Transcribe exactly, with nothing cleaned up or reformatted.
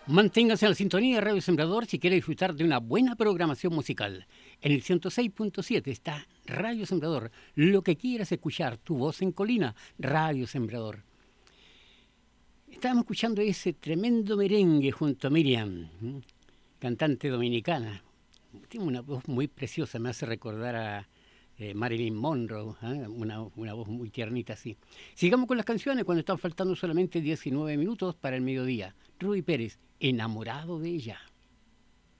Manténgase en la sintonía de Radio Sembrador si quiere disfrutar de una buena programación musical. En el ciento seis punto siete está Radio Sembrador. Lo que quieras escuchar, tu voz en colina, Radio Sembrador. Estábamos escuchando ese tremendo merengue junto a Miriam, cantante dominicana. Tiene una voz muy preciosa, me hace recordar a eh, Marilyn Monroe, ¿eh? una, una voz muy tiernita así. Sigamos con las canciones cuando están faltando solamente diecinueve minutos para el mediodía. Rudy Pérez, enamorado de ella.